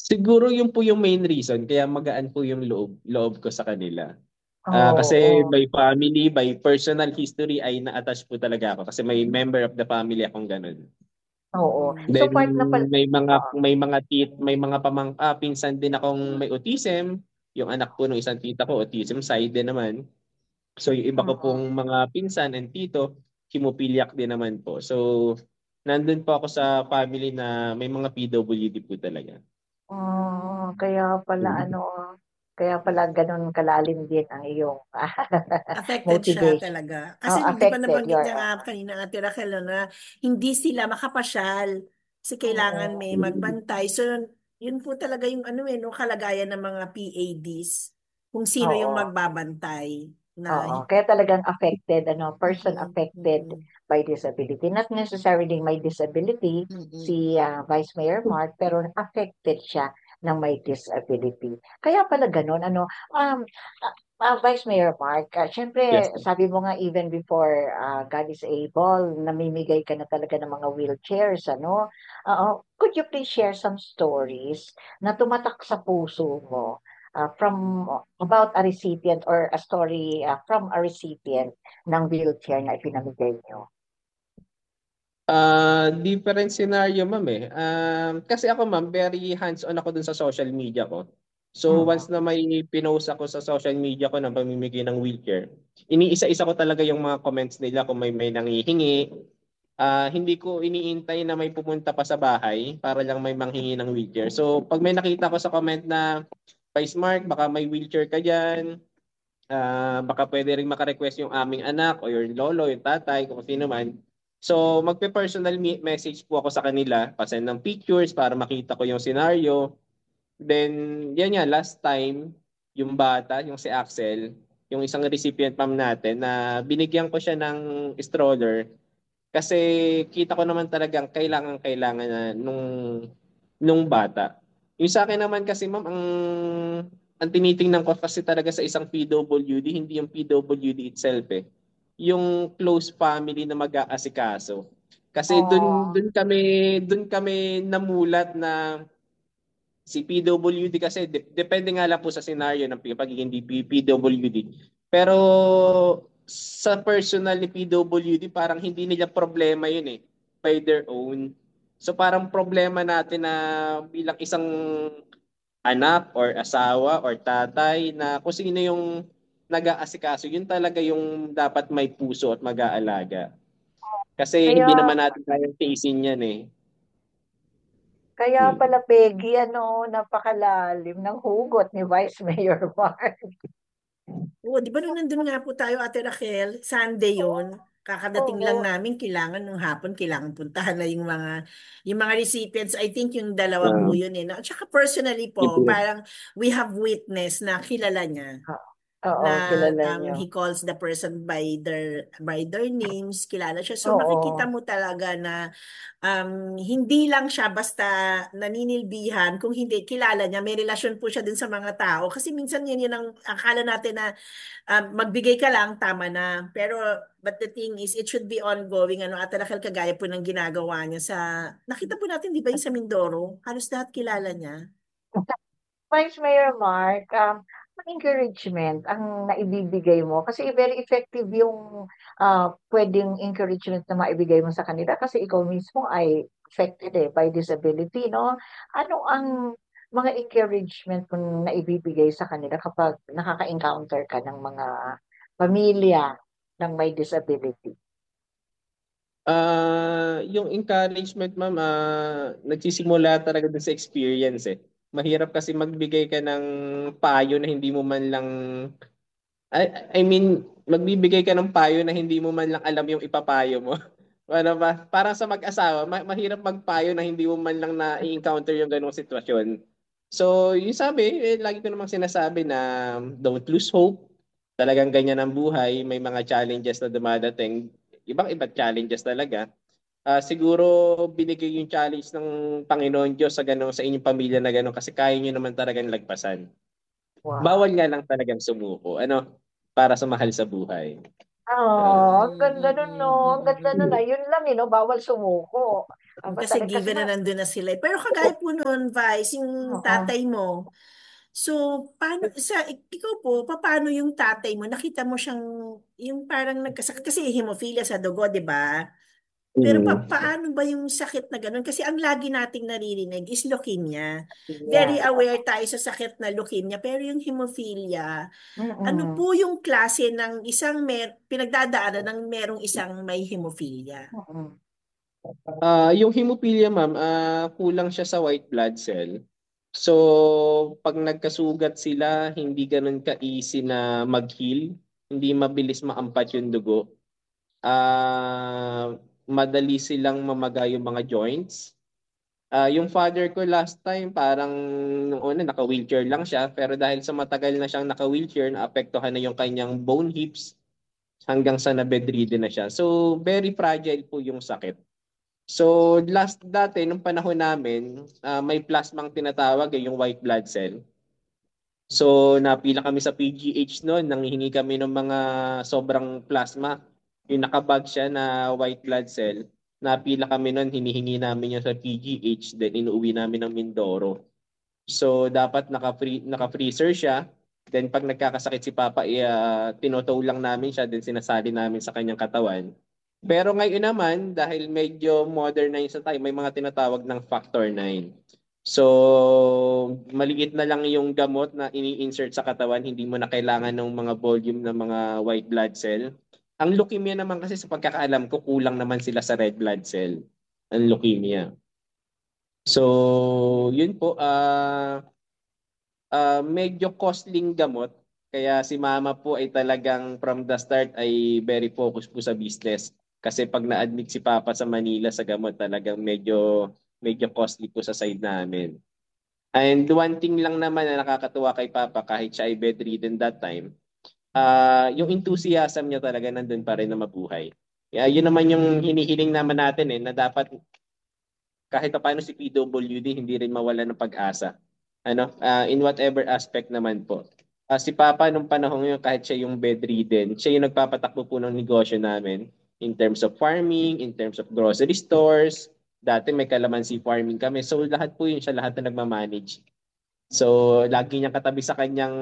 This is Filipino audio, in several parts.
Siguro yun po yung main reason kaya magaan po yung loob ko sa kanila. Kasi Oo. by family, by personal history ay na-attach po talaga ako kasi may member of the family akong ganun. Oo. So Then part na pala, oo. may mga pinsan din akong may autism. Yung anak po ng isang tita ko autism side din naman. So yung iba ko Mm. pong mga pinsan and tito, hemophiliac din naman po. So nandun po ako sa family na may mga PWD po talaga. Kaya pala kaya pala gano'n kalalim din ang iyong Affected siya motivation. talaga. Oh, Kasi di ba affected, nabanggit you're, niya nga kanina Ate Raquel no, na hindi sila makapasyal kasi kailangan oo. may magbantay. So yun po talaga yung ano no, kalagayan ng mga PADs kung sino yung Oo. magbabantay na Oo, kaya talagang affected, person mm, affected mm, by disability. Not necessarily may disability si mm. Vice Mayor Mark, pero affected siya ng may disability. Kaya pala ganun, Vice Mayor Mark, Yes. syempre, sabi mo nga even before God is able, namimigay ka na talaga ng mga wheelchairs, ano? Could you please share some stories na tumatak sa puso mo from about a recipient or a story from a recipient ng wheelchair na ipinamigay nyo? Different scenario, ma'am eh. Kasi ako, ma'am, very hands-on ako dun sa social media ko. So once na Mm. may pinost ako sa social media ko ng pamimigay ng wheelchair, iniisa-isa ko talaga yung mga comments nila kung may nanghihingi. Hindi ko iniintay na may pumunta pa sa bahay para lang may manghingi ng wheelchair. So pag may nakita ko sa comment na, Vice Mark, baka may wheelchair ka dyan, baka pwede rin makarequest yung aming anak o yung lolo, yung tatay, kung sino man. So, magpe-personal message po ako sa kanila, pasend ng pictures para makita ko yung scenario. Then, yan nga, last time, yung bata, yung si Axel, yung isang recipient ma'am natin, na binigyan ko siya ng stroller kasi kita ko naman talagang kailangan na nung bata. Yung sa akin naman kasi ma'am, ang tinitingnan ko kasi talaga sa isang PWD, hindi yung PWD itself eh. Yung close family na mag-aasikaso. Kasi Oh, dun kami namulat na si PWD kasi depende nga lang po sa scenario ng pagiging PWD. Pero sa personal ni PWD parang hindi nila problema yun eh by their own. So parang problema natin na bilang isang anak or asawa or tatay na kung sino yung nag-aasikaso, yun talaga yung dapat may puso at mag-aalaga. Kasi kaya hindi naman natin kayang tiisin yan eh. kaya Hmm. pala Peggy, napakalalim ng hugot ni Vice Mayor Mark. Oo, di ba nung nandun nga po tayo, Ate Raquel, Sunday yon, kakadating lang Oo. namin, kailangan nung hapon, kailangan puntahan na yung mga recipients. I think yung dalawa po Uh, yun eh. No? At saka personally po, parang we have witness na kilala niya Ah, Oo, na kilala nyo. he calls the person by their names, kilala siya. So makikita Oo. mo talaga na hindi lang siya basta naninilbihan, kung hindi kilala niya, may relasyon po siya din sa mga tao. Kasi minsan yun ang akala natin na magbigay ka lang, tama na. Pero but the thing is, it should be ongoing. At Raquel, kagaya po ng ginagawa niya nakita po natin, di ba yung sa Mindoro? Halos lahat kilala niya. Vice Mayor Mark, ang encouragement ang naibibigay mo kasi very effective yung pwedeng encouragement na maibigay mo sa kanila kasi ikaw mismo ay affected by disability, no? Ano ang mga encouragement mo na ibibigay sa kanila kapag nakaka-encounter ka ng mga pamilya ng may disability? Yung encouragement, ma'am, nagsisimula talaga dun sa experience eh. Mahirap kasi magbigay ka ng payo na hindi mo man lang, I, I mean, magbibigay ka ng payo na hindi mo man lang alam yung ipapayo mo. Ano ba? Parang sa mag-asawa, mahirap magpayo na hindi mo man lang na-encounter yung ganong sitwasyon. So, yung sabi, lagi ko namang sinasabi na don't lose hope. Talagang ganyan ang buhay. May mga challenges na dumadating. Ibang-ibang challenges talaga. Siguro binigay yung challenge ng Panginoon Diyos sa sa inyong pamilya na gano'n kasi kaya nyo naman talagang lagpasan. Wow. Bawal nga lang talagang sumuko. Para sa mahal sa buhay. Oh, Uh, ang ganda nun, no? Ang ganda nun, mm. Yun lang, Bawal sumuko. Kasi Talaga, kasi given na nandun na sila. Pero kagaya po noon, Vice, yung oo. tatay mo, so, paano, ikaw po, paano yung tatay mo? Nakita mo siyang, yung parang nagkasakit, kasi hemophilia sa dugo, di ba? Pero Mm. paano ba yung sakit na ganun? Kasi ang lagi nating naririnig is leukemia. Very Yeah. aware tayo sa sakit na leukemia, pero yung hemophilia, ano Mm-mm. po yung klase ng isang pinagdadaanan ng merong isang may hemophilia? Mm-mm. Yung hemophilia, ma'am, kulang siya sa white blood cell. So, pag nagkasugat sila, hindi ganun ka-easy na mag-heal. Hindi mabilis maampat yung dugo. Madali silang mamaga yung mga joints. Yung father ko last time, parang nung una naka-wheelchair lang siya. Pero dahil sa matagal na siyang naka-wheelchair, naapektuhan na yung kanyang bone hips hanggang sa na-bedridden na siya. So, very fragile po yung sakit. So dati nung panahon namin, may plasmang tinatawag yung white blood cell. So napila kami sa PGH noon, nanghihingi kami ng mga sobrang plasma. Yung nakabag siya na white blood cell. Napila kami noon, hinihingi namin yung sa PGH, then inuwi namin ng Mindoro. So dapat naka-freezer siya. Then pag nagkakasakit si Papa, tinotow lang namin siya, then sinasali namin sa kanyang katawan. Pero ngayon naman, dahil medyo modern na yung sa tayo, may mga tinatawag ng factor 9. So, maliit na lang yung gamot na ini-insert sa katawan, hindi mo na kailangan ng mga volume ng mga white blood cell. Ang leukemia naman kasi sa pagkakaalam ko, kulang naman sila sa red blood cell. Ang leukemia. So, yun po. Medyo costling gamot. Kaya si mama po ay talagang from the start ay very focused po sa business. Kasi pag na-admit si papa sa Manila sa gamot, talagang medyo costly po sa side namin. And one thing lang naman na nakakatuwa kay papa kahit siya ay bedridden that time, yung enthusiasm niya talaga nandun pa rin na mabuhay. Kaya yun naman yung hinihiling naman natin na dapat kahit pa paano si PWD hindi rin mawala ng pag-asa. In whatever aspect naman po. Si Papa nung panahon yun, kahit siya yung bedridden, siya yung nagpapatakbo po ng negosyo namin in terms of farming, in terms of grocery stores. Dati may kalamansi farming kami. So lahat po yun siya, lahat na nagmamanage. So lagi niyang katabi sa kanyang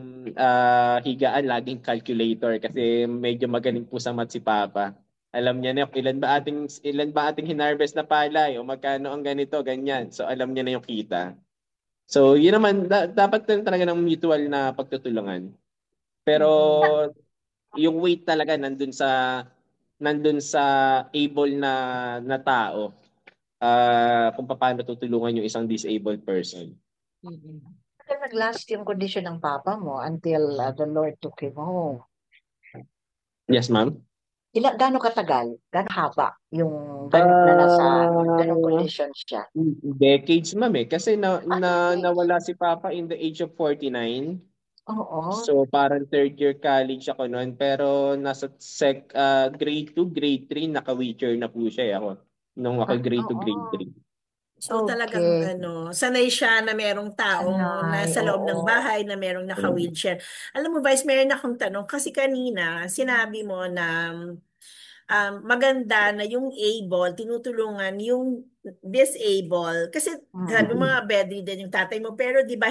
higaan, laging calculator kasi medyo magaling po sa math si Papa. Alam niya na ilan ba ating hinarvest na palay o magkano ang ganito, ganyan. So alam niya na yung kita. So yun naman dapat din talaga ng mutual na pagtutulungan. Pero Mm-mm. yung weight talaga nandun sa able na tao kung paano tutulungan yung isang disabled person. Mm-mm. Kaya nag-last yung condition ng papa mo until the Lord took him home. Yes, ma'am. Gaano katagal? Gaano haba yung ganun na nasa ganong Uh, condition siya? Decades, ma'am eh. Kasi Decades. nawala si Papa in the age of 49. Oo. So parang third year college ako noon. Pero nasa grade 2, grade 3, naka-wheelchair na po siya. Ako, nung ako grade 2, grade Oo. 3. So talagang Okay. sanay siya na merong taong Sanay. nasa loob ng Oo. bahay na merong naka-wheelchair. Alam mo, Vice, meron akong tanong kasi kanina sinabi mo na maganda na yung able, tinutulungan yung disable. Kasi sabi mo Mm. mga bedridden yung tatay mo, pero di ba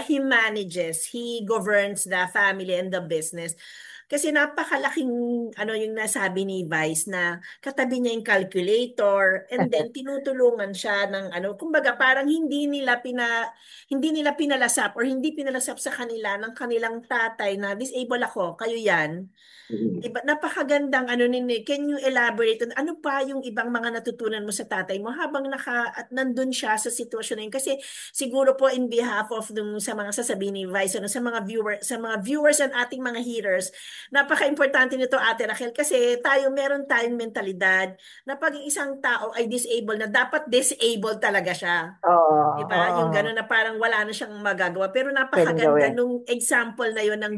he governs the family and the business. Kasi napakalaking yung nasabi ni Vice na katabi niya yung calculator and then tinutulungan siya ng kumbaga parang hindi nila pinalasap or hindi pinalasap sa kanila ng kanilang tatay na disable ako, kayo yan. Iba, napakagandang Can you elaborate on ano pa yung ibang mga natutunan mo sa tatay mo habang at nandun siya sa sitwasyon na yun? Kasi siguro po in behalf of sa mga sasabihin ni Vice, sa mga viewers and ating mga hearers, napaka-importante nito, Ate Raquel, kasi meron tayong mentalidad na pag isang tao ay disabled na dapat disabled talaga siya. Oo. Diba? Yung Oo. gano'n na parang wala na siyang magagawa. Pero Pwedeng napakaganda gawin. nung example na yon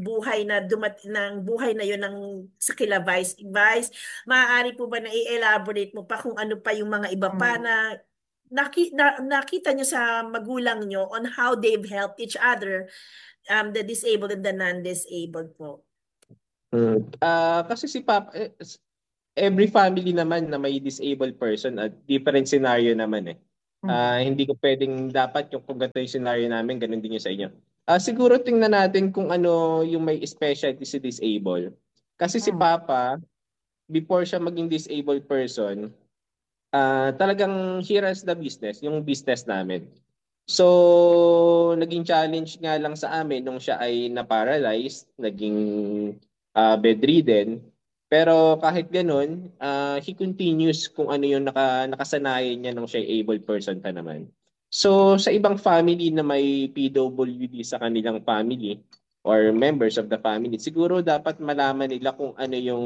ng buhay na yon ng sa kila Vice. Vice, maaari po ba na i-elaborate mo pa kung ano pa yung mga iba pa Mm. na nakita nyo sa magulang nyo on how they've helped each other, the disabled and the non-disabled po. Kasi si Papa, every family naman na may disabled person at different scenario naman eh. Hindi ko pwedeng dapat kung ganito yung scenario namin, ganun din yung sa inyo. Siguro tingnan natin kung ano yung may specialty si disabled. Kasi si Papa, before siya maging disabled person, talagang he runs the business, yung business namin. So, naging challenge nga lang sa amin nung siya ay na-paralyzed, naging bedridden. Pero kahit ganun, he continues kung ano yung nakasanayan niya nung siya ay able person pa naman. So, sa ibang family na may PWD sa kanilang family or members of the family, siguro dapat malaman nila kung ano yung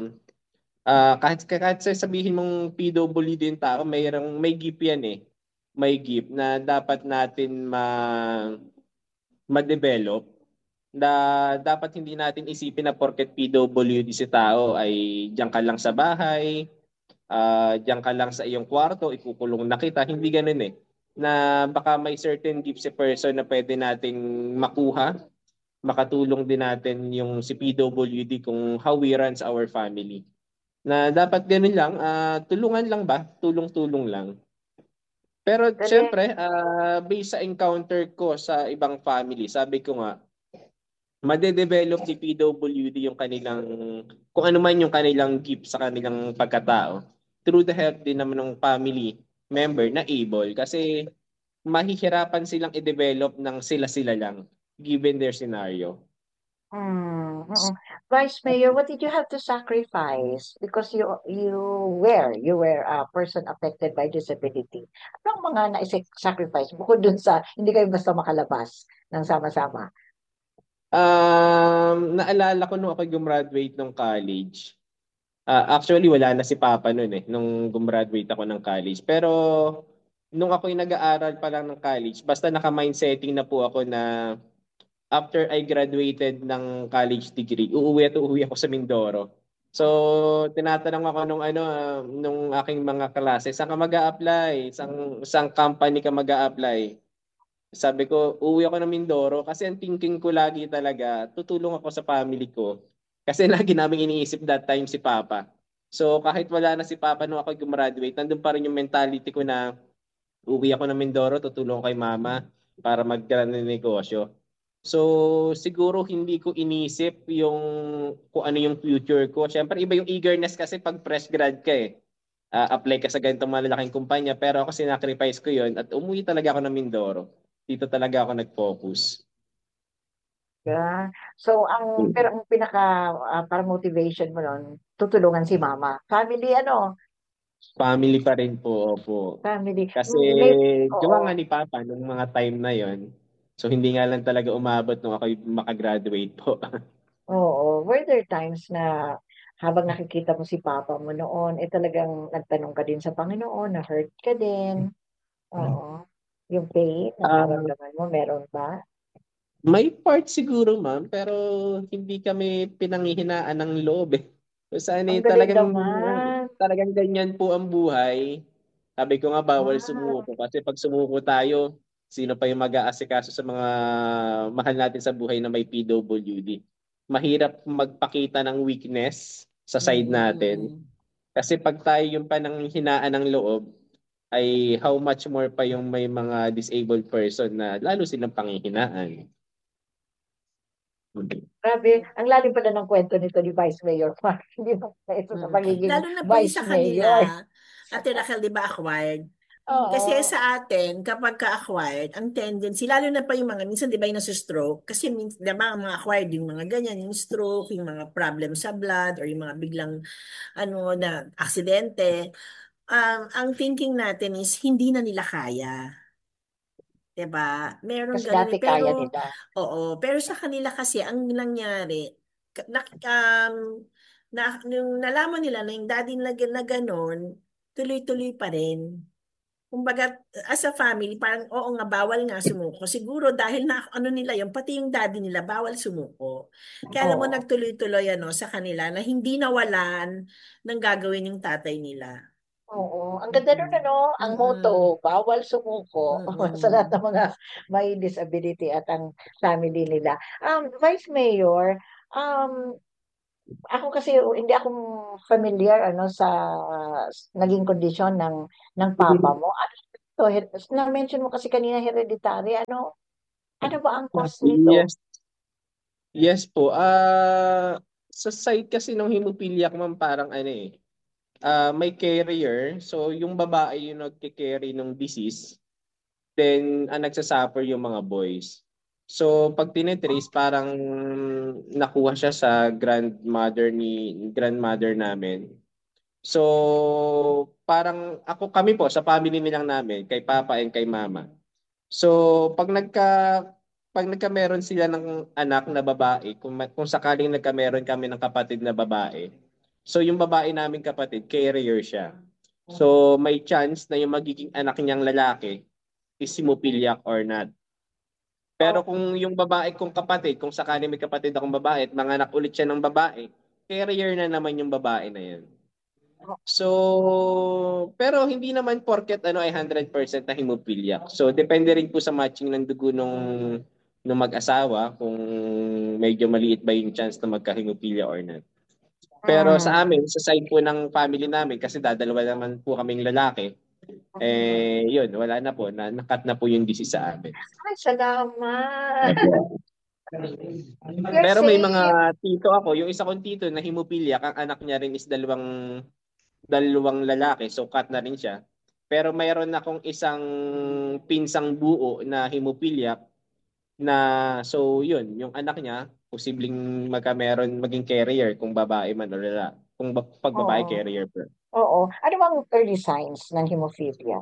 kahit sabihin mong PWD yung tao, may gift yan eh. May gift na dapat natin ma-develop na dapat hindi natin isipin na porket PWD si tao ay diyan ka lang sa bahay, diyan ka lang sa iyong kwarto, ikukulong na kita. Hindi ganun eh. Na baka may certain gift si person na pwede nating makuha, makatulong din natin yung si PWD kung how we runs our family. Na dapat ganun lang, tulungan lang ba? Tulong-tulong lang. Pero Galing. syempre, based sa encounter ko sa ibang family, sabi ko nga, madedevelop ni PWD yung kanilang, kung ano man yung kanilang gift sa kanilang pagkatao, through the help din naman ng family member na able. Kasi mahihirapan silang i-develop ng sila-sila lang, given their scenario. Vice Mayor, what did you have to sacrifice because you were a person affected by disability? Anong mga na-sacrifice bukod dun sa hindi kayo basta makalabas ng sama-sama? Naalala ko nung ako gumraduate ng college. Actually, wala na si Papa noon eh, nung gumraduate ako ng college. Pero nung ako'y nag-aaral pa lang ng college, basta naka-mind setting na po ako na after I graduated ng college degree, uuwi ako sa Mindoro. So, tinatanong ako nung aking mga klase, saan ka mag-a-apply? Sang company ka mag-a-apply? Sabi ko, uuwi ako ng Mindoro kasi ang thinking ko lagi talaga, tutulong ako sa family ko. Kasi lagi namin iniisip that time si Papa. So kahit wala na si Papa nung ako gumraduate, nandun pa rin yung mentality ko na uuwi ako ng Mindoro, tutulong kay Mama para mag-run ng negosyo. So siguro hindi ko inisip yung kung ano yung future ko. Siyempre iba yung eagerness kasi pag fresh grad ka eh. Apply ka sa ganitong malalaking kumpanya pero ako sinacrifice ko yon at umuwi talaga ako ng Mindoro. Dito talaga ako nag-focus. Yeah. So, pero ang pinaka parang motivation mo nun, tutulungan si Mama. Family, Family pa rin po, opo. family. Kasi gawa nga Oo. ni Papa nung mga time na yon. So hindi nga lang talaga umabot nung ako makagraduate po. Oo, were there times na habang nakikita mo si Papa mo noon, talagang nagtanong ka din sa Panginoon, na-hurt ka din? Oo. Yung pain na Ah, naramdaman mo, meron ba? may part siguro ma'am, pero hindi kami pinanghihinaan ng loob eh. So, sana Ang galing naman. talagang ganyan po ang buhay. Sabi ko nga bawal Ah, sumuko kasi pag sumuko tayo, sino pa yung mag-aasikaso sa mga mahal natin sa buhay na may PWD. Mahirap magpakita ng weakness sa side natin. Mm-mm. Kasi pag tayo yung pananghinaan ng loob, ay how much more pa yung may mga disabled person na lalo silang panghihinaan. grabe. Ang lalim pala ng kwento nito ni Vice Mayor Mark. Hindi ba ito sa pagiging Lalo na po yung Vice sa Mayor? kanila, Ate Raquel, di ba acquired? Kasi Oo. sa atin, kapag ka-acquired, ang tendency, lalo na pa yung mga, minsan di ba yung nasa-stroke, kasi minsan, di ba, ang mga acquired, yung mga ganyan, yung stroke, yung mga problem sa blood, or yung mga biglang, na aksidente, ang thinking natin is, hindi na nila kaya. Diba? Meron Kasi ganun dati eh. kaya Pero, nila. oo. Pero sa kanila kasi, ang nangyari, nung nalaman nila na yung daddy na ganun, tuloy-tuloy pa rin. Kumbaga, as a family, parang oo nga, bawal nga sumuko. Siguro dahil na ano nila yung pati yung daddy nila, bawal sumuko. Kaya alam mo, Oo. nagtuloy-tuloy sa kanila na hindi nawalan ng gagawin yung tatay nila. Oo. Ang ganda nun, Mm-mm. Ang Mm-mm. motto, bawal sumuko sa lahat Mm-mm. ng mga may disability at ang family nila. Vice Mayor, um, Ako kasi hindi ako familiar sa naging kondisyon ng papa mo. Ano to? Na-mention mo kasi kanina hereditary. Ano ba ang cause nito? Yes, yes po. Sa side kasi ng hemophilia ma'am, parang ano may carrier. So yung babae yung nagke-carry ng disease, then ang nagsasuffer yung mga boys. So pag tinetrace, parang nakuha siya sa grandmother namin. So parang kami po sa family nilang namin, kay papa and kay mama. So pag nagkameron sila ng anak na babae, kung sakaling nagkameron kami ng kapatid na babae, so yung babae naming kapatid, carrier siya. So may chance na yung magiging anak niyang lalaki is hemophiliac or not. Pero Oh, kung yung babae kong kapatid, kung sakaling may kapatid akong babae at manganak ulit siya ng babae, carrier na naman yung babae na yan. oh, So, pero hindi naman porket ay 100% na hemophiliac. So, depende rin po sa matching ng dugo nung mag-asawa kung medyo maliit ba yung chance na magka-hemophilia or not. Pero sa mm. amin, sa side po ng family namin, kasi dadalawa naman po kaming lalaki, yun, wala na po, nakat na po yung disease sa amin. Ay, salamat. Opo. You're Pero may mga safe. tito ako, yung isa kong tito na hemophiliac, ang anak niya rin is dalawang lalaki, so cut na rin siya. Pero mayroon akong isang pinsang buo na hemophiliac na so yun, yung anak niya posibleng maging carrier kung babae man o lalaki. Pag babae Oo. carrier po. Oo. Ano bang early signs ng hemophilia?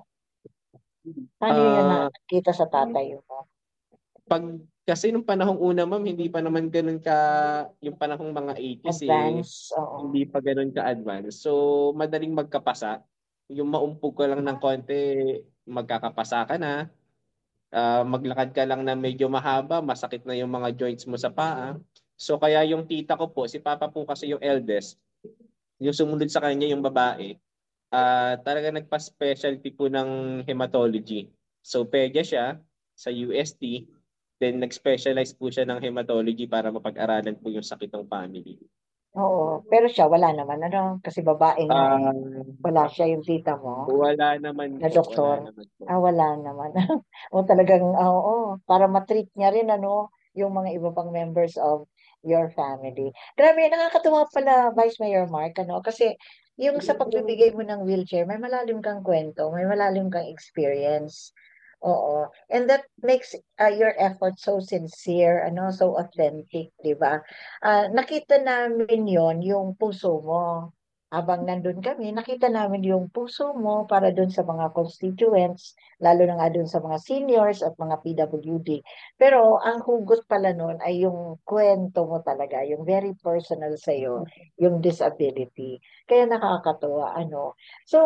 Paano yun Ah, nakita sa tatay mo? pag kasi nung panahong una ma'am, hindi pa naman ganoon ka yung panahong mga 80s Advance? Oo. hindi pa ganoon ka-advance. So madaling magkapasa. Yung maumpog ka lang ng konti, magkakapasa ka na. Maglakad ka lang na medyo mahaba, masakit na yung mga joints mo sa paa. So kaya yung tita ko po, si papa po kasi yung eldest, yung sumunod sa kanya yung babae, talaga nagpa-specialty po ng hematology. So pedia siya sa UST, then nag-specialize po siya ng hematology para mapag-aralan po yung sakit ng family. Oo. Pero siya, wala naman. Kasi babae nga eh. Ah, Wala siya yung tita mo wala naman na po, wala doktor. naman po. Wala naman. O talagang, oo. Para matreat niya rin, yung mga iba pang members of your family. Grabe, nakakatuwa pala, Vice Mayor Mark, Kasi yung sa pagbibigay mo ng wheelchair, may malalim kang kwento, may malalim kang experience. Oo. And that makes your effort so sincere, so authentic, di ba? Nakita namin yung puso mo. Habang nandun kami, nakita namin yung puso mo para dun sa mga constituents, lalo na nga dun sa mga seniors at mga PWD. Pero ang hugot pala nun ay yung kwento mo talaga, yung very personal sa'yo, yung disability. Kaya nakakatuwa, So,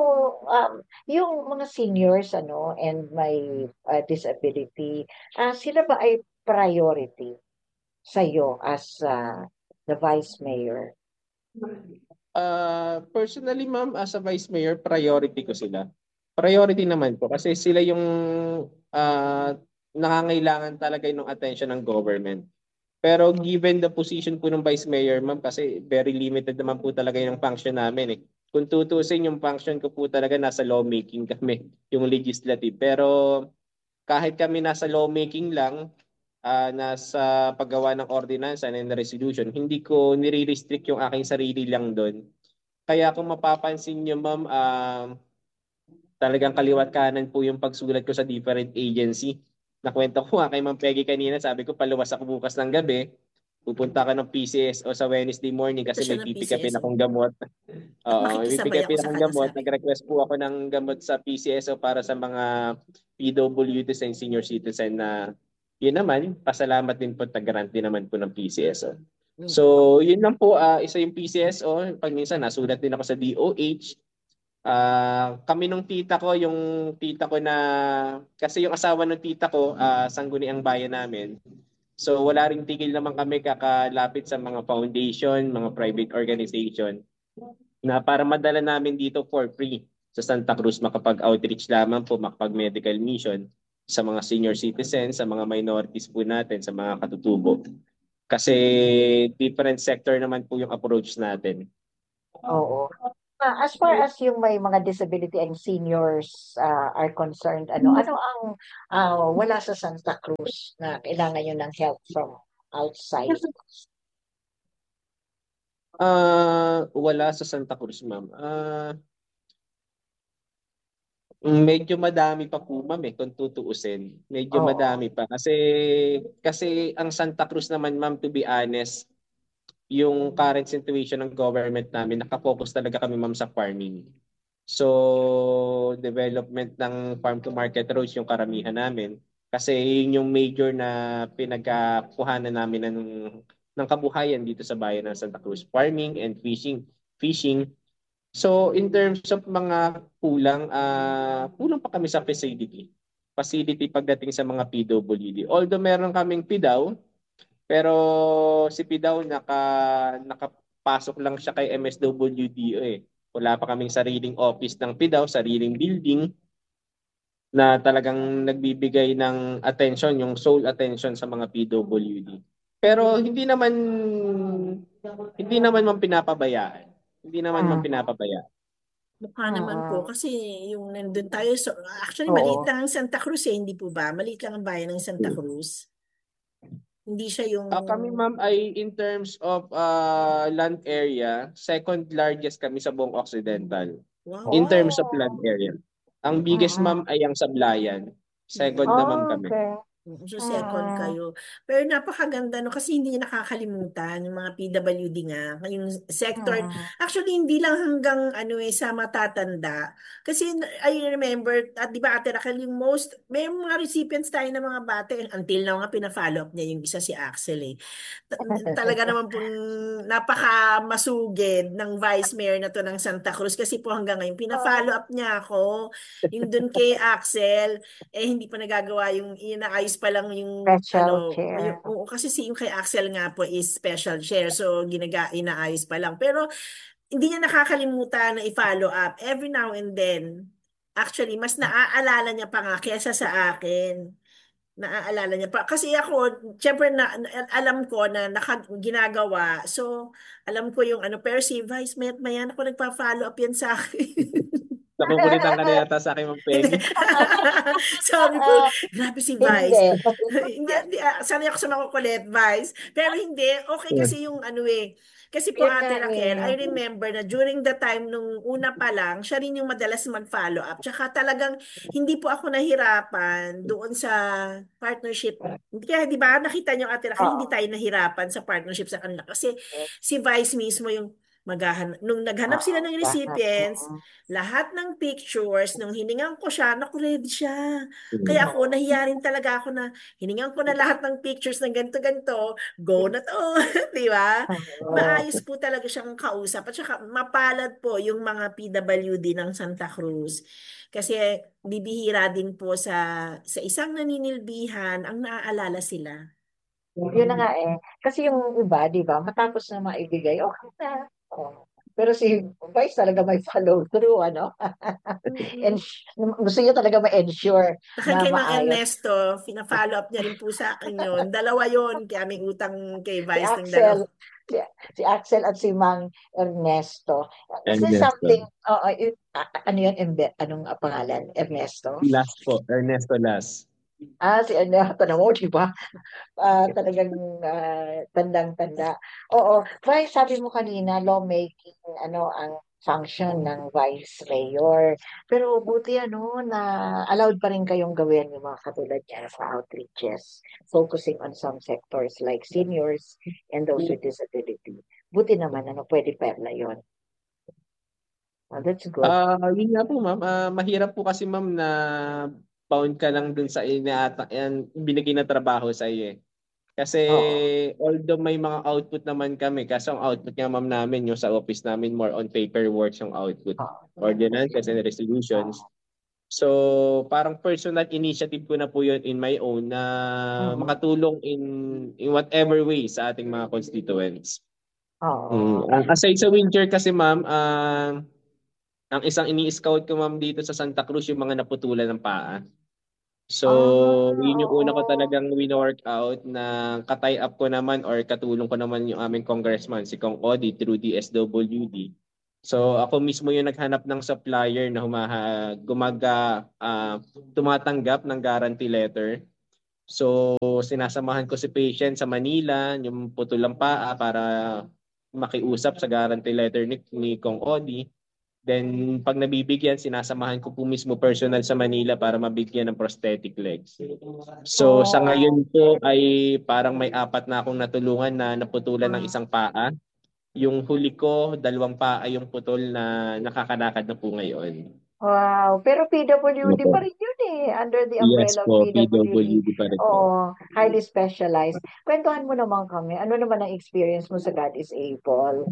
yung mga seniors, and may disability, sila ba ay priority sa'yo as the Vice Mayor? Personally, ma'am, as a vice mayor, priority ko sila. Priority naman po kasi sila yung nangangailangan talaga ng attention ng government. Pero given the position po ng vice mayor, ma'am, kasi very limited naman po talaga yung function namin eh. Kung tutusin yung function ko po talaga nasa lawmaking kami, yung legislative. Pero kahit kami nasa lawmaking lang, nasa paggawa ng ordinance and resolution, hindi ko nire-restrict yung aking sarili lang doon. Kaya kung mapapansin nyo, ma'am, talagang kaliwat kanan po yung pagsulat ko sa different agency. Nakwento ko nga kay Ma'am Peggy kanina, sabi ko paluwas ako bukas ng gabi. Pupunta ka ng PCSO sa Wednesday morning Ito kasi siya may ng pipikapin PCSO. akong gamot. At Oo, may makikisabay ako pipikapin sa akong kanya, gamot. sabi ko. Nag-request po ako ng gamot sa PCSO para sa mga PWDs and senior citizen na yun naman, pasalamat din po, tag-grant din naman po ng PCSO. So, Mm. yun lang po, isa yung PCSO. Pag minsan, nasulat din ako sa DOH. Kami nung tita ko, yung tita ko na, kasi yung asawa ng tita ko, sangguniang bayan namin. So wala ring tigil naman kami kakalapit sa mga foundation, mga private organization na para madala namin dito for free sa Santa Cruz, makapag-outreach lamang po, makapag-medical mission sa mga senior citizens, sa mga minorities po natin, sa mga katutubo. Kasi different sector naman po yung approach natin. Oo. As far as yung may mga disability and seniors are concerned, ano ang wala sa Santa Cruz na kailangan nyo ng help from outside? Wala sa Santa Cruz, ma'am. Medyo madami pa po, ma'am, kung tutuusin. Medyo Oo. madami pa. Kasi ang Santa Cruz naman, ma'am, to be honest, yung current situation ng government namin, nakafocus talaga kami, ma'am, sa farming. So, development ng farm to market roads yung karamihan namin. Kasi yun yung major na pinagkakuhanan namin ng kabuhayan dito sa bayan ng Santa Cruz. Farming and fishing. Fishing. So, in terms of mga kulang pa kami sa facility. Facility pagdating sa mga PWD. Although meron kaming PDAW, pero si PDAW nakapasok lang siya kay MSWDO eh. Wala pa kaming sariling office ng PDAW, sariling building na talagang nagbibigay ng attention, yung sole attention sa mga PWD. Pero hindi naman man pinapabayaan. Hindi naman man Mm, pinapabayaan. Mukha naman po mm, kasi yung nandun tayo, so, actually maliit oo. lang ang Santa Cruz hindi po ba? Maliit lang ang bayan ng Santa Cruz. Hindi siya yung, Kami, ma'am, ay in terms of land area, second largest kami sa buong Occidental. wow. In terms of Oh, land area. Ang biggest, mm. ma'am, ay ang Sablayan. Second Mm. na, ma'am, kami. Okay. So second Mm, kayo. Pero napakaganda no kasi hindi niya nakakalimutan yung mga PWD nga, yung sector. mm. Actually hindi lang hanggang sa matatanda. Kasi I remember at di ba Ate Raquel yung may mga recipients tayo ng mga bata until now nga pina-follow up niya yung isa si Axel eh. Talaga naman pong napakamasugid ng Vice Mayor na to ng Santa Cruz kasi po hanggang ngayon pina-follow up niya ako yung dun kay Axel hindi pa nagagawa yung inaayos pa lang yung Special chair. oo, kasi yung kay Axel nga po is special share so inaayos pa lang pero hindi niya nakakalimutan na i-follow up every now and then. Actually mas naaalala niya pa nga kaysa sa akin. Naaalala niya pa kasi ako syempre alam ko na ginagawa so alam ko yung pero si Vice Mayan ako nagpa-follow up yan sa akin. Nakukulitan ka na yata sa akin, Ma'am Hindi. Peggy. Sabi ko, Ah, grabe si Vice. hindi. Hindi, sanay ako sa makukulit, Vice. Pero hindi, okay kasi yung kasi po Yun nga Ate Raquel, I eh. remember na during the time nung una pa lang, siya rin yung madalas mag-follow up. Tsaka talagang hindi po ako nahirapan doon sa partnership. Kaya di ba, nakita niyo Ate Raquel, hindi Oo. tayo nahirapan sa partnership sa kanila. Kasi si Vice mismo yung nung naghanap Oo. sila ng Lahat. recipients, Mm. lahat ng pictures, nung hiningan ko siya, naku-ready siya. Kaya Mm. ako, Oo. nahiya rin talaga ako na hiningan ko na lahat ng pictures ng ganito-ganito, go na to, di ba? Oo. Maayos po talaga siyang kausap at saka mapalad po yung mga PWD ng Santa Cruz. Kasi bibihira din po sa isang naninilbihan ang naaalala sila. Yun na nga eh. Kasi yung iba, di ba, matapos na maibigay, okay na. Oh. Pero si Vice talaga may follow through, ano? And Mm. gusto niya talaga ma-ensure Akin na kay Mang maayos. Ernesto, pina-follow up niya rin po sa akin yun. Dalawa yun, kaya may utang kay Si Vice ng dalawa. Axel, si, si Axel at si Mang Ernesto. Is this Ernesto. something, ano yun, anong pangalan? Ernesto? Last po. Ernesto Last. Si Ernesto na mo, di ba? Talagang tandang-tanda. Oo, Vice, sabi mo kanina, lawmaking, ang function ng Vice Mayor. Pero buti na allowed pa rin kayong gawin yung mga katulad niya sa outreaches, focusing on some sectors like seniors and those with disability. Buti naman, pwede perla yun. That's good. Yun nga po, ma'am. Mahirap po kasi, ma'am, na bound ka lang dun sa binigay na trabaho sa iyo. Kasi Oo. although may mga output naman kami, kaso ang output nga, ma'am, namin yung sa office namin more on paperwork yung output. Oo. Ordinances and resolutions. Oo. So, parang personal initiative ko na po yun in my own na Mm. makatulong in whatever way sa ating mga constituents. Oo. Aside sa wheelchair kasi, ma'am, ang isang ini-scout ko, ma'am, dito sa Santa Cruz yung mga naputulan ng paa. So, yun yung una ko Oo. talagang wino-workout na ka-tie up ko naman or katulong ko naman yung aming congressman, si Kong Odi through DSWD. So, ako mismo yung naghanap ng supplier na tumatanggap ng guarantee letter. So, sinasamahan ko si patient sa Manila, yung putol ng paa para makiusap sa guarantee letter ni Kong Odi. Then, pag nabibigyan, sinasamahan ko po mismo personal sa Manila para mabigyan ng prosthetic legs. So, sa Oh, ngayon po ay parang may apat na akong natulungan na naputulan ng Mm. isang paa. Yung huli ko, dalawang paa yung putol na nakakalakad na po ngayon. wow. Pero Ano PWD po? pa rin yun eh. Under the Yes umbrella po, of PWD. PWD pa rin po. Oo, highly specialized. Kwentuhan mo naman kami. Ano naman ang experience mo sa God is Able?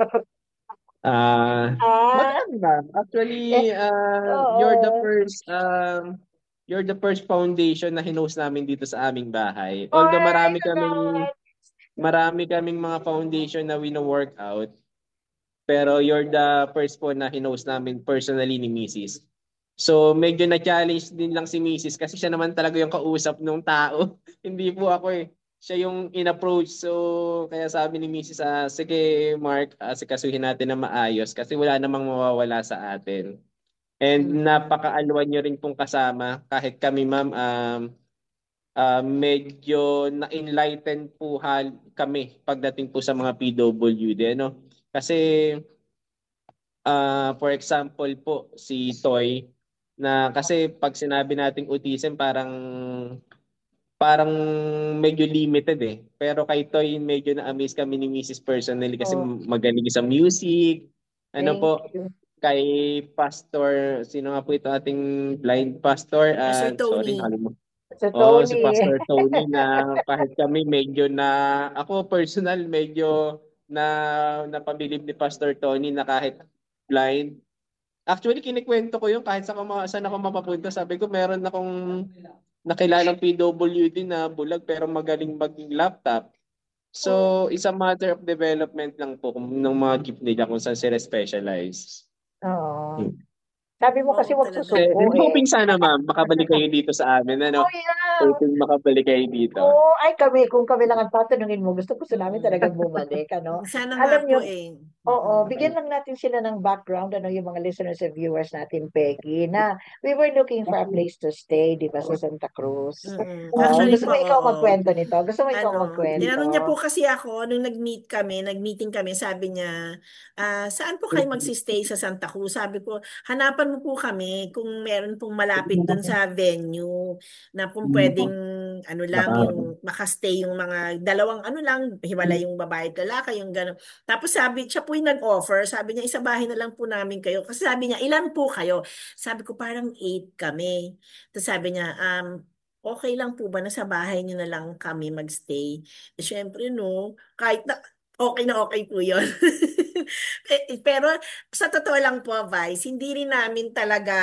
Ah, Ah, maganda. eh, Actually, oo. you're the first foundation na hinost namin dito sa aming bahay. Although Ay, congrats. marami kaming mga foundation na wino-workout, pero you're the first po na hinost namin personally ni Mrs. So medyo na-challenge din lang si Mrs. kasi siya naman talaga yung kausap ng tao. Hindi po ako eh. Siya yung in-approach. So kaya sabi ni Mrs. Sige Mark, sikasuhin natin na maayos kasi wala namang mawawala sa atin. And Mm. napakaalwan nyo rin pong kasama. Kahit kami ma'am, medyo na-enlighten po kami pagdating po sa mga PWD. Ano? Kasi for example po, si Toy, na kasi pag sinabi nating autism, parang medyo limited eh. Pero kay Toy, medyo na-amaze kami ni Mrs. personally kasi Oh, magaling sa music. Ano thank po, you. kay Pastor, sino nga po ito ating blind pastor? Pastor Sorry, Tony. nakalimutan. Sa Oo, si Tony. Pastor Tony na kahit kami medyo ako personal medyo napabilib ni Pastor Tony na kahit blind. Actually, kinikwento ko yun kahit saan ako mapapunta. Sabi ko, meron akong nakilalang PWD na bulag pero magaling mag-laptop. So, it's a matter of development lang po ng mga gift nila kung saan sila specialize. Oo. Hmm. Sabi mo kasi Oo, wag talaga. susuko And eh. hoping sana ma'am, makabalik kayo dito sa amin. Oh, Ano? yeah. Hoping makabalik kayo dito. Oo, ay kami, kung kami lang ang tatanungin mo, gusto namin Mm. talagang bumalik, ano? Sana nga Alam po niyo, eh. oo, Mm. bigyan lang natin sila ng background, ano, yung mga listeners and viewers natin, Peggy, na we were looking for a place to stay, di ba, sa Santa Cruz. Mm. Oo, Actually gusto po, mo ikaw oo. magkwento nito? Gusto mo ikaw Tinanong niya magkwento? po kasi ako nung nag-meeting kami, sabi niya, saan po kayo magsistay sa Santa Cruz? Sabi ko, hanapan mo po kami kung meron pong malapit dun sa venue na kung pwedeng ano lang, yung makastay yung mga dalawang ano lang, hiwala yung babae at lalaki, yung gano'n. Tapos siya po yung nag-offer, sabi niya, isabahin na lang po namin kayo. Kasi sabi niya, ilan po kayo? Sabi ko, parang 8 kami. Tapos sabi niya, okay lang po ba na sa bahay niyo na lang kami magstay? Eh, syempre no, kahit na okay po yun. Pero sa totoo lang po, Vice, hindi rin namin talaga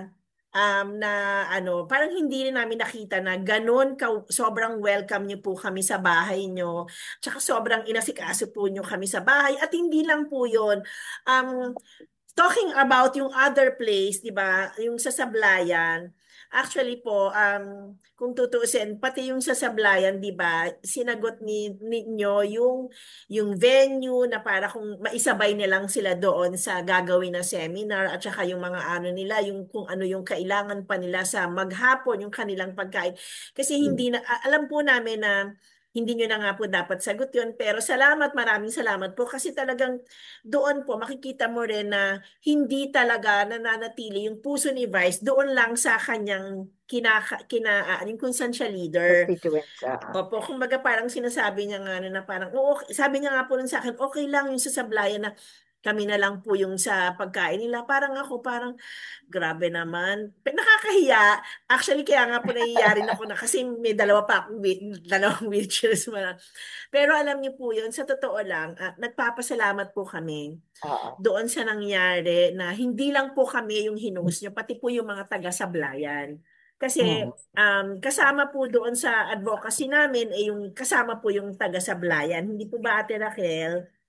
na ano, parang hindi rin namin nakita na ganun sobrang welcome niyo po kami sa bahay niyo. Tsaka sobrang inasikaso po niyo kami sa bahay. At hindi lang po yun. Um, Talking about yung other place, 'di ba? Yung sa Sablayan. Actually po, kung tutuusin, pati yung sa Sablayan, 'di ba? Sinagot ninyo yung venue na para kung maisabay nilang sila doon sa gagawin na seminar at saka yung mga ano nila, yung kung ano yung kailangan pa nila sa maghapon, yung kanilang pagkain. Kasi hindi na alam po namin na hindi nyo na nga po dapat sagot yun. Pero maraming salamat po kasi talagang doon po makikita mo rin na hindi talaga nananatili yung puso ni Vice doon lang sa kanyang yung kung saan siya leader. Constituents, Opo, kumbaga parang sinasabi niya nga ano na parang, oo, sabi niya nga po rin sa akin, okay lang yung sa sablayan na kami na lang po yung sa pagkain nila. Parang ako, parang grabe naman. Nakakahiya. Actually, kaya nga po nahihiya rin ako na kasi may dalawa pa akong dalawang wheelchairs. Pero alam niyo po yun, sa totoo lang, nagpapasalamat po kami oo. doon sa nangyari na hindi lang po kami yung hinost nyo, pati po yung mga taga-Sablayan. Kasi Mm. kasama po doon sa advocacy namin, yung kasama po yung taga-Sablayan. Hindi po ba Ate Raquel?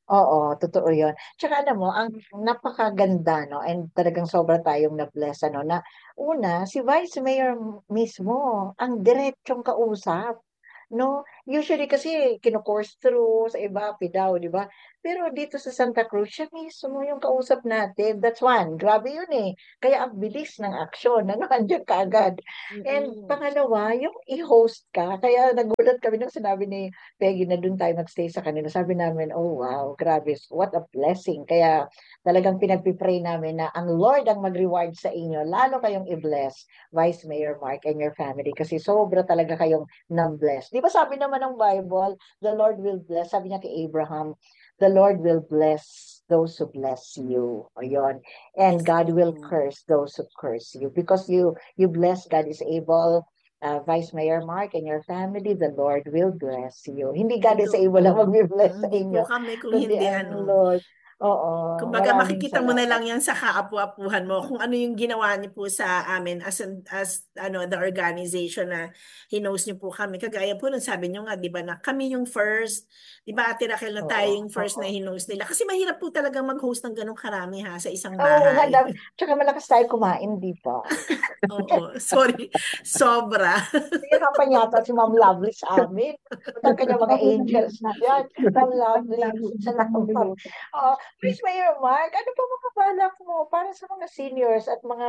Oo, totoo yun. Tsaka alam mo, ang napakaganda, no? And talagang sobra tayong na-bless, ano, na una, si Vice Mayor mismo, ang diretsong kausap. No, usually kasi kino-course through sa iba, PDAW, di ba? Pero dito sa Santa Cruz, siya mismo yung kausap natin. That's one. Grabe yun eh. Kaya ang bilis ng aksyon. Ano, andyan ka agad. And Mm-mm. pangalawa, yung i-host ka. Kaya nagulat kami nung sinabi ni Peggy na doon tayo mag-stay sa kanila. Sabi namin, oh wow, grabe. What a blessing. Kaya talagang pinagpipray namin na ang Lord ang mag-reward sa inyo. Lalo kayong i-bless, Vice Mayor Mark and your family. Kasi sobra talaga kayong ng bless. Di ba sabi naman ng Bible, the Lord will bless, sabi niya kay Abraham, the Lord will bless those who bless you. Ayun. And Yes God will po. curse those who curse you. Because you bless, God is able, Vice Mayor Mark and your family, the Lord will bless you. Hindi God is Ito able lang po. mag-bless sa Hindi po inyo, kami kung kundi hindi ang ano. Lord. Oo, Kumbaga maraming makikita mo na salamat. lang yan sa kaapu-apuhan mo kung ano yung ginawa niyo po sa amin as ano the organization na hinost niyo po kami. Kagaya po nung sabi niyo nga, 'di ba, na kami yung first, 'di ba, Ate Raquel, na tayo Oo, yung first oo. na hinost nila. Kasi mahirap po talaga mag-host ng ganong karami ha sa isang Oo, bahay. tsaka malakas tayo kumain, di ba? Oo, sorry. Sobra. Hirapan yata si Ma'am Lovely sa amin. Ang kanya mga angels na yan. Ma'am Lovely, salamat. Please, Mayor Mark, ano pa mga balak mo para sa mga seniors at mga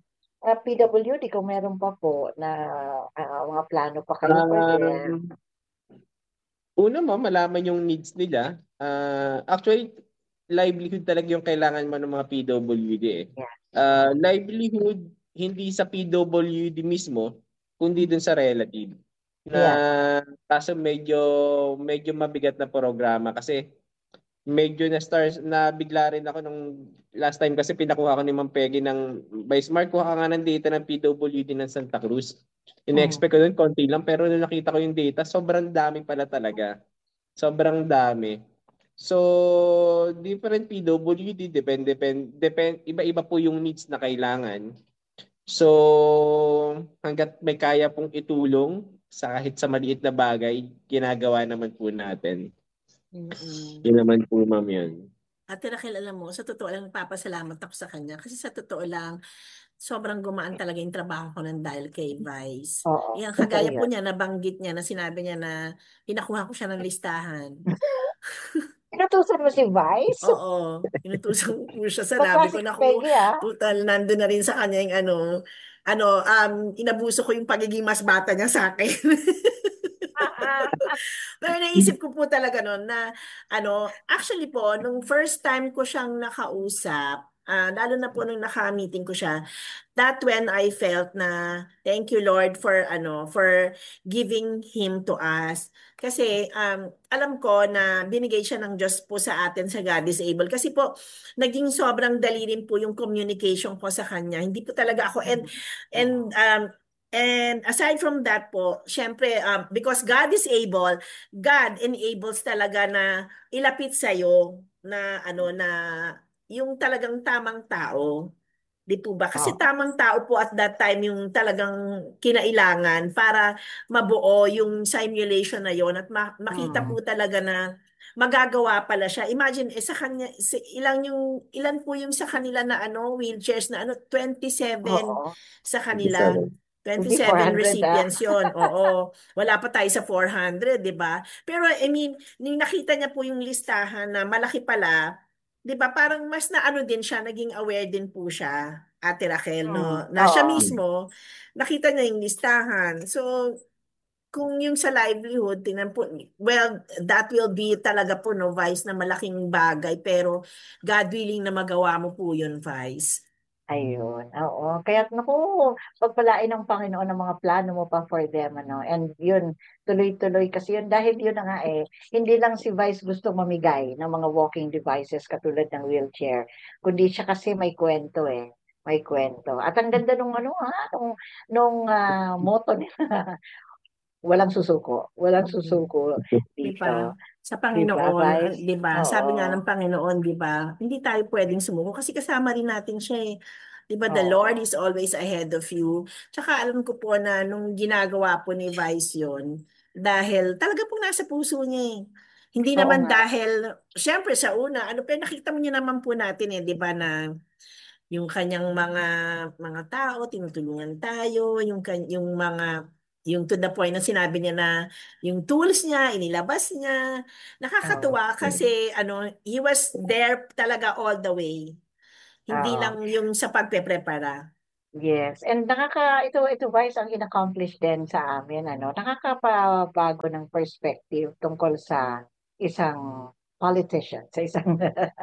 PWD kung meron pa po na mga plano pa kayo for them? Um, Una mo, malaman yung needs nila. Actually, livelihood talaga yung kailangan mo ng mga PWD eh. Yes. Oo. Livelihood, hindi sa PWD mismo, kundi dun sa relative. Na Yeah. kaso medyo mabigat na programa kasi medyo na bigla rin ako nung last time kasi pinakuha ko ni Ma'am Peggy ng Vice Mark, kuha ka nga ng data ng PWD ng Santa Cruz. Mm. In-expect ko dun konti lang pero nung nakita ko yung data, sobrang dami pala talaga. Sobrang dami. So, different PWD, iba-iba po yung needs na kailangan. So, hanggat may kaya pong itulong sa kahit sa maliit na bagay, ginagawa naman po natin. Mm-mm. Yun naman po, ma'am, yun. Ate Raquel, alam mo, sa totoo lang nagpapasalamat ako sa kanya kasi sa totoo lang sobrang gumaan talaga yung trabaho ko ng dahil kay Vice. Oo, Yan, totoo kagaya po yan. niya, nabanggit niya na sinabi niya na pinakuha ko siya ng listahan. Inutusan mo si Vice? Oo, inutusan ko siya. Sanabi Kaklase ko, ni naku, Peggy, ah. putal, nandun na rin sa kanya yung inabuso ko yung pagiging mas bata niya sa akin. Pero naisip ko po talaga noon na actually po nung first time ko siyang nakausap, lalo na po nung naka-meeting ko siya, that when I felt na thank you Lord for giving him to us. Kasi alam ko na binigay siya ng Diyos po sa atin sa God Disabled. Kasi po naging sobrang dali rin po yung communication ko sa kanya. Hindi po talaga ako and And aside from that po, syempre, because God is able, God enables talaga na ilapit sa'yo na yung talagang tamang tao. Di po ba? Kasi Oo. tamang tao po at that time yung talagang kinailangan para mabuo yung simulation na yon at makita Mm. po talaga na magagawa pala siya. Imagine, sa kanya, ilan po yung sa kanila na wheelchairs na 27 Oo. sa kanila. Hindi 27 400, ah. recipients yon. Oo. Wala pa tayo sa 400, di ba? Pero I mean, nung nakita niya po yung listahan na malaki pala, 'di ba parang mas na din siya, naging aware din po siya, Ate Raquel, no, na siya Oo. mismo nakita niya yung listahan. So, kung yung sa livelihood, tingnan po, well, that will be talaga po, no, Vice, na malaking bagay, pero God willing na magawa mo po yun, Vice. Ayun, oo. Kaya naku, pagpalain ng Panginoon ang mga plano mo pa for them, ano. And yun, tuloy-tuloy kasi yun, dahil yun na nga eh, hindi lang si Vice gusto mamigay ng mga walking devices katulad ng wheelchair, kundi siya kasi may kwento eh. May kwento. At ang ganda nung motto nila, walang susuko. Walang Mm. susuko 'Di ba? dito. Sa Di ba, Panginoon, Vice? 'di ba? Sabi nga Oo. ng Panginoon, 'di ba? Hindi tayo pwedeng sumuko kasi kasama rin natin siya eh. 'Di ba? The Lord Oo. is always ahead of you. Tsaka alam ko po na nung ginagawa po ni Vice 'yon, dahil talaga pong nasa puso niya eh. Hindi Oo naman nga. dahil, syempre sa una, pero nakita mo niyo naman po natin di ba na yung kanyang mga tao, tinutulungan tayo, yung to the point na sinabi niya na yung tools niya, inilabas niya. Oo. Nakakatuwa kasi he was there talaga all the way. Hindi Oo. lang yung sa pagpe-prepara. Yes. And ito Vice, ang in-accomplish din sa amin, nakakapabago ng perspective tungkol sa isang politician, sa isang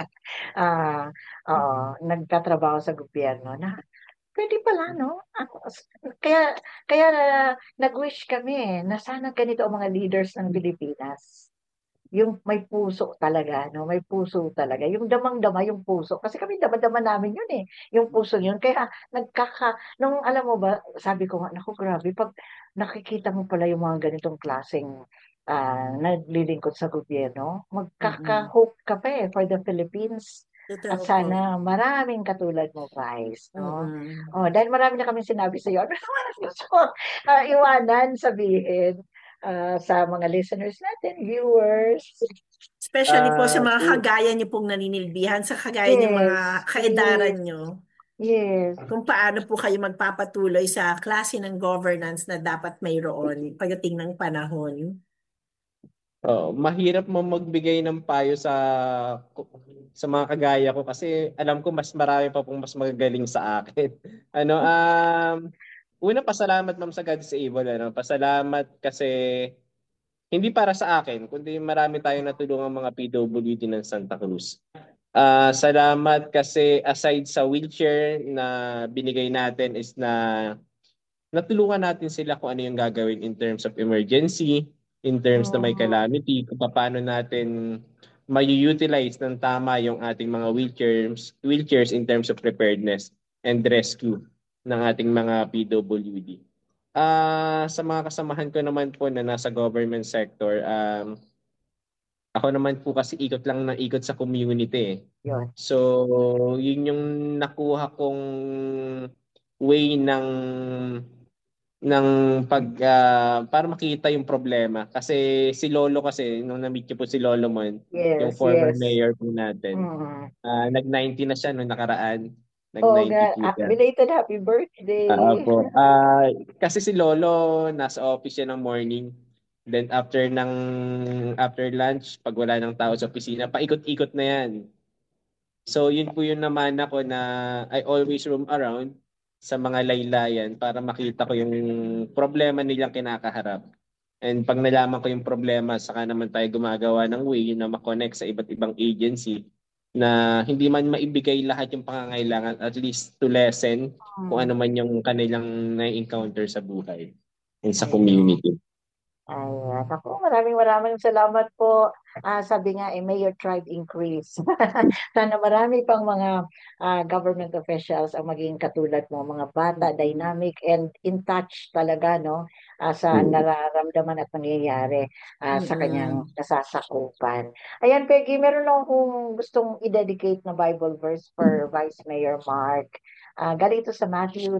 ah nagtatrabaho sa gobyerno na pwede pala, no? Kaya, kaya nag-wish kami na sana ganito ang mga leaders ng Pilipinas. Yung may puso talaga, no? May puso talaga. Yung damang-dama yung puso. Kasi kami dama-dama namin yun eh. Yung puso yun. Kaya nung alam mo ba, sabi ko nga, naku grabe, pag nakikita mo pala yung mga ganitong klaseng naglilingkod sa gobyerno, Mm-mm. magkaka-hope ka pa eh for the Philippines. At Totoo po. sana maraming katulad mo, Vice, no? Mm-mm. Oh, dahil marami na kami sinabi sa iyo. Ano naman ang gusto ko iwanan, sabihin sa mga listeners natin, viewers. Especially po sa mga Uh, kagaya niyo pong naninilbihan, sa kagaya niyong mga yes, kaedaran yes, niyo, yes. kung paano po kayo magpapatuloy sa klase ng governance na dapat mayroon pagdating ng panahon. Mahirap mo magbigay ng payo sa mga kagaya ko kasi alam ko mas marami pa pong mas magagaling sa akin. Ano una pasalamat ma'am sa God sa able Pasalamat kasi hindi para sa akin kundi marami tayong natulungan mga PWD ng Santa Cruz. Salamat kasi aside sa wheelchair na binigay natin is na natulungan natin sila kung ano yung gagawin in terms of emergency, in terms na may Mm, calamity, kung paano natin may-utilize ng tama yung ating mga wheelchairs in terms of preparedness and rescue ng ating mga PWD. Sa mga kasamahan ko naman po na nasa government sector, ako naman po kasi ikot lang ng ikot sa community eh. yun. So, yun yung nakuha kong way ng para makita yung problema. Kasi si Lolo kasi, nung na-meet ko po si Lolo Mon, yung Yes, former yes. mayor po natin, Mm. nag-90 na siya nung nakaraan. Oo nga, Nag-90 po siya. belated happy birthday. Po. Kasi si Lolo, nasa office siya ng morning. Then after lunch, pag wala ng tao sa opisina, paikot-ikot na yan. So yun po yung naman ako na I always roam around sa mga laylayan para makita ko yung problema nilang kinakaharap. And pag nalaman ko yung problema, saka naman tayo gumagawa ng way na makonect sa iba't ibang agency na hindi man maibigay lahat yung pangangailangan, at least to lessen kung Mm. ano man yung kanilang na-encounter sa buhay and sa Ayun. community. Ayan. Ako, maraming maraming salamat po. Sabi nga, may your tribe increase. Sana marami pang mga government officials ang maging katulad mo, mga bata, Mm-mm. dynamic, and in touch talaga, no? Sa Mm. nararamdaman at nangyayari sa kanyang Mm-mm. nasasakupan. Ayan, Peggy, meron lang akong gustong i-dedicate na Bible verse for Vice Mayor Mark. Galing ito sa Matthew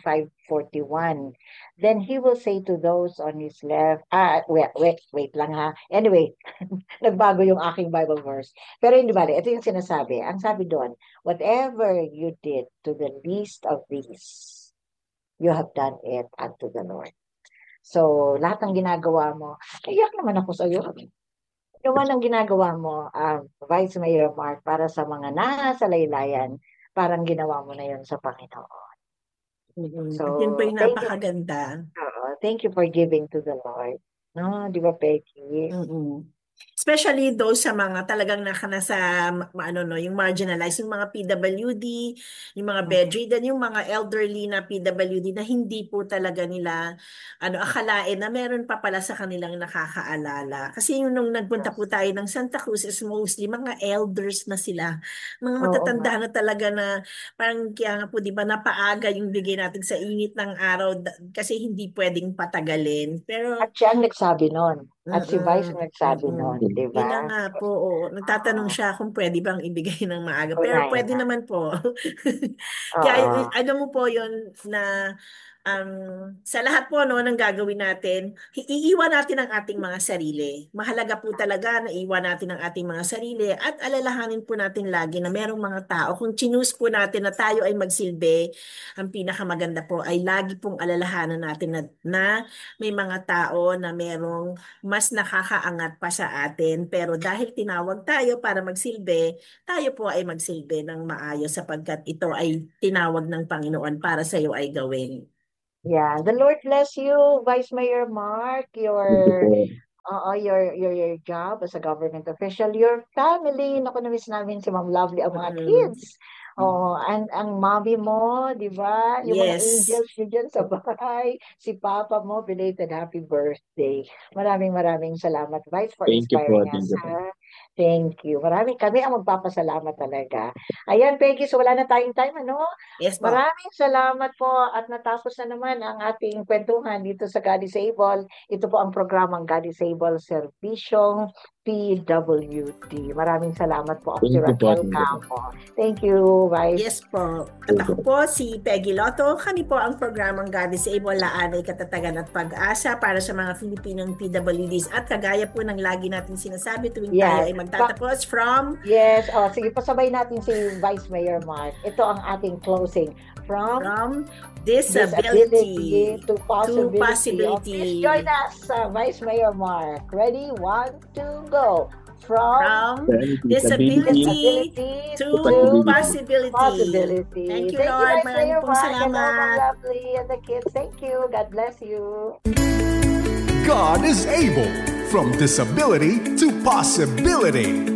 25:41. Then he will say to those on his left, wait lang ha. Anyway, nagbago yung aking Bible verse. Pero hindi bale, ito yung sinasabi. Ang sabi doon, whatever you did to the least of these, you have done it unto the Lord. So, lahat ng ginagawa mo, iyak naman ako sa iyo. Yung man ang ginagawa mo, Vice Mayor Mark, para sa mga nasa laylayan, parang ginawa mo na yun sa Panginoon. Mm-mm. At yun po So, yung napakaganda. thank you for giving to the Lord. No, di ba, Peggy? Mm-mm. Especially those sa mga talagang nasa ano no, yung marginalized, yung mga PWD, yung mga bedridden, yung mga elderly na PWD na hindi po talaga nila akalain na meron pa pala sa kanilang nakakaalala. Kasi yung nung nagpunta po Yes. tayo ng Santa Cruz is mostly mga elders na sila. Mga Oo nga. matatanda na talaga na parang kaya nga po 'di ba napaaga yung bigay natin sa init ng araw kasi hindi pwedeng patagalin. At Pero siya ang nagsabi nun. At si Vice ang mm, nagsabi mm. nun, di Yun ba? na nga po, oo. Nagtatanong Oo. siya kung pwede bang ibigay ng maaga. Pero Unahin pwede na. naman po. Kaya Oo. ano mo po yun na Sa lahat po no, ng gagawin natin, iiwan natin ang ating mga sarili. Mahalaga po talaga na iwan natin ang ating mga sarili at alalahanin po natin lagi na merong mga tao. Kung chinus po natin na tayo ay magsilbi, ang pinakamaganda po ay lagi pong alalahanan natin na may mga tao na merong mas nakakaangat pa sa atin. Pero dahil tinawag tayo para magsilbi, tayo po ay magsilbi ng maayos sapagkat ito ay tinawag ng Panginoon para sa iyo ay gawin. Yeah, the Lord bless you, Vice Mayor Mark, your job as a government official, your family. Naku, na-miss namin si Ma'am Lovely, ang mga kids. Ang mommy mo, di ba? Yung mga Yes. angels nyo dyan sa bahay. Si Papa mo, belated happy birthday. Maraming salamat, Vice, for Thank you po. inspiring us. Thank you po. Ha? Thank you. Kami ang magpapasalamat talaga. Ayan, Peggy, so wala na tayong time, ano? Yes po. Maraming salamat po at natapos na naman ang ating kwentuhan dito sa God is Able. Ito po ang programang God is Able Servisyong PWD. Maraming salamat po, Thank you Officer po. Raquel Camo. Thank you, Vice. Yes po. At ako po si Peggy Lotto. Kami po ang programang God is Able, Laanay, Katatagan at Pag-asa para sa mga Filipinong PWDs. At kagaya po ng lagi natin sinasabi tuwing tayo ay magtatapos from... Yes, sige, pasabay natin si Vice Mayor Mark. Ito ang ating closing. From disability to possibility. Please possibility. join us, Vice Mayor Mark. Ready? 1, 2, go. From Disability to possibility. Thank you, Lord. Vice Mayor Maraming pong Mark, salamat. and Lovely and the kids. Thank you. God bless you. God is able. From disability to possibility.